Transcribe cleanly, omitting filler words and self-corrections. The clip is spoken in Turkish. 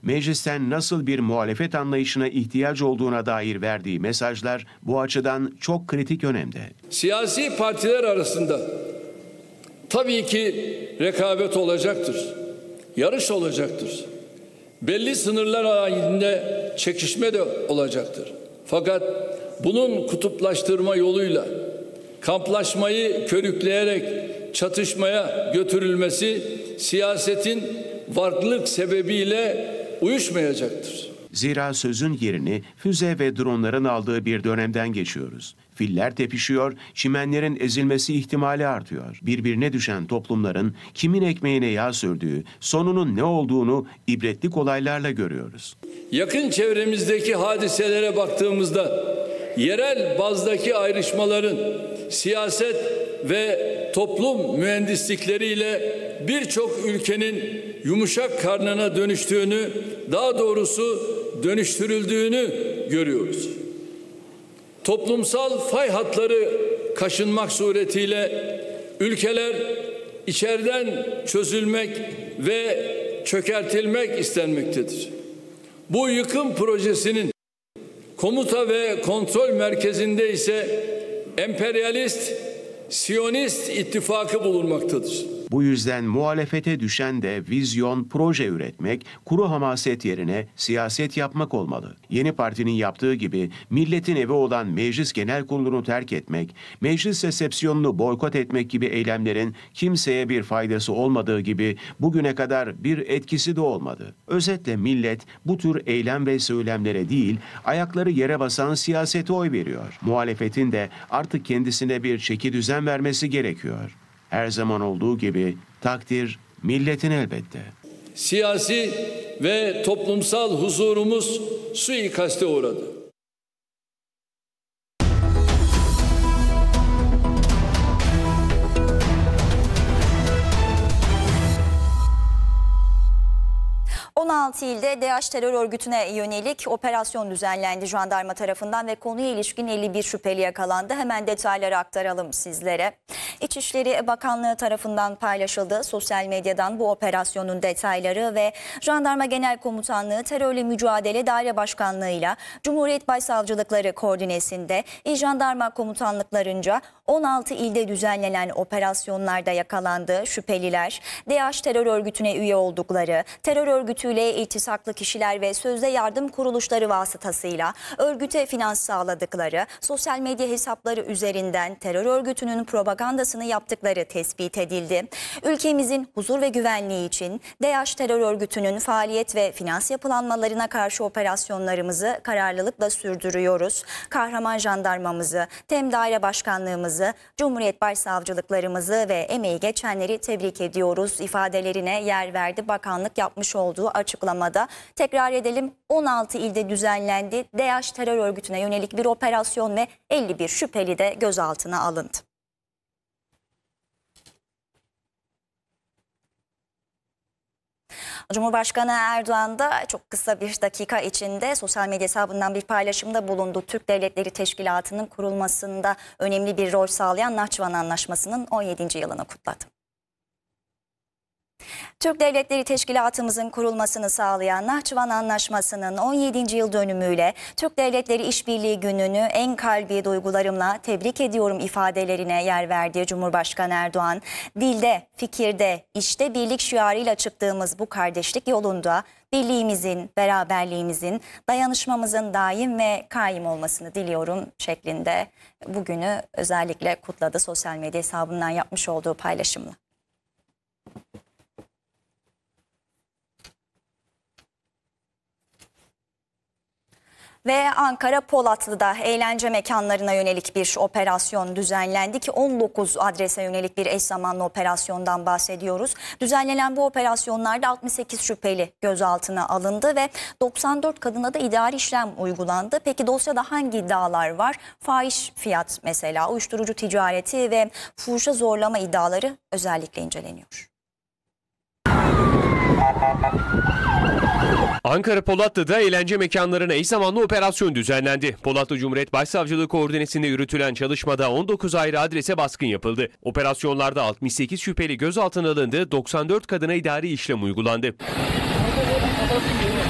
meclisten nasıl bir muhalefet anlayışına ihtiyaç olduğuna dair verdiği mesajlar bu açıdan çok kritik önemde. Siyasi partiler arasında tabii ki rekabet olacaktır, yarış olacaktır. Belli sınırlar halinde çekişme de olacaktır. Fakat bunun kutuplaştırma yoluyla, kamplaşmayı körükleyerek çatışmaya götürülmesi siyasetin varlık sebebiyle uyuşmayacaktır. Zira sözün yerini füze ve dronların aldığı bir dönemden geçiyoruz. Filler tepişiyor, çimenlerin ezilmesi ihtimali artıyor. Birbirine düşen toplumların kimin ekmeğine yağ sürdüğü, sonunun ne olduğunu ibretlik olaylarla görüyoruz. Yakın çevremizdeki hadiselere baktığımızda yerel bazdaki ayrışmaların siyaset ve toplum mühendislikleriyle birçok ülkenin yumuşak karnına dönüştüğünü, daha doğrusu dönüştürüldüğünü görüyoruz. Toplumsal fay hatları kaşınmak suretiyle ülkeler içeriden çözülmek ve çökertilmek istenmektedir. Bu yıkım projesinin komuta ve kontrol merkezinde ise emperyalist, Siyonist ittifakı bulunmaktadır. Bu yüzden muhalefete düşen de vizyon, proje üretmek, kuru hamaset yerine siyaset yapmak olmalı. Yeni partinin yaptığı gibi milletin evi olan Meclis Genel Kurulu'nu terk etmek, meclis resepsiyonunu boykot etmek gibi eylemlerin kimseye bir faydası olmadığı gibi bugüne kadar bir etkisi de olmadı. Özetle millet bu tür eylem ve söylemlere değil, ayakları yere basan siyasete oy veriyor. Muhalefetin de artık kendisine bir çekidüzen vermesi gerekiyor. Her zaman olduğu gibi takdir milletin elbette. Siyasi ve toplumsal huzurumuz suikaste uğradı. ...16 ilde DAEŞ terör örgütüne yönelik operasyon düzenlendi jandarma tarafından ve konuya ilişkin 51 şüpheli yakalandı. Hemen detayları aktaralım sizlere. İçişleri Bakanlığı tarafından paylaşıldı sosyal medyadan bu operasyonun detayları ve Jandarma Genel Komutanlığı Terörle Mücadele Daire Başkanlığı'yla Cumhuriyet Başsavcılıkları koordinesinde İl Jandarma Komutanlıklarınca 16 ilde düzenlenen operasyonlarda yakalandı. Şüpheliler DAEŞ terör örgütüne üye oldukları, terör örgütüyle iltisaklı kişiler ve sözde yardım kuruluşları vasıtasıyla örgüte finans sağladıkları, sosyal medya hesapları üzerinden terör örgütünün propagandasını yaptıkları tespit edildi. Ülkemizin huzur ve güvenliği için DAEŞ terör örgütünün faaliyet ve finans yapılanmalarına karşı operasyonlarımızı kararlılıkla sürdürüyoruz. Kahraman jandarmamızı, TEM Daire Başkanlığımızı, Cumhuriyet Başsavcılıklarımızı ve emeği geçenleri tebrik ediyoruz ifadelerine yer verdi bakanlık yapmış olduğu açıklamada. Tekrar edelim, 16 ilde düzenlendi. DAEŞ terör örgütüne yönelik bir operasyon ve 51 şüpheli de gözaltına alındı. Cumhurbaşkanı Erdoğan da çok kısa bir dakika içinde sosyal medya hesabından bir paylaşımda bulundu. Türk Devletleri Teşkilatı'nın kurulmasında önemli bir rol sağlayan Nahçıvan Anlaşması'nın 17. yılını kutladı. Türk Devletleri Teşkilatımızın kurulmasını sağlayan Nahçıvan Anlaşması'nın 17. yıl dönümüyle Türk Devletleri İşbirliği Günü'nü en kalbi duygularımla tebrik ediyorum ifadelerine yer verdi Cumhurbaşkanı Erdoğan. Dilde, fikirde, işte birlik şiarıyla çıktığımız bu kardeşlik yolunda birliğimizin, beraberliğimizin, dayanışmamızın daim ve kaim olmasını diliyorum şeklinde bugünü özellikle kutladı sosyal medya hesabından yapmış olduğu paylaşımla. Ve Ankara Polatlı'da eğlence mekanlarına yönelik bir operasyon düzenlendi ki 19 adrese yönelik bir eş zamanlı operasyondan bahsediyoruz. Düzenlenen bu operasyonlarda 68 şüpheli gözaltına alındı ve 94 kadına da idari işlem uygulandı. Peki dosyada hangi iddialar var? Fahiş fiyat mesela, uyuşturucu ticareti ve fuhuşa zorlama iddiaları özellikle inceleniyor. Ankara Polatlı'da eğlence mekanlarına eş zamanlı operasyon düzenlendi. Polatlı Cumhuriyet Başsavcılığı koordinesinde yürütülen çalışmada 19 ayrı adrese baskın yapıldı. Operasyonlarda 68 şüpheli gözaltına alındı, 94 kadına idari işlem uygulandı.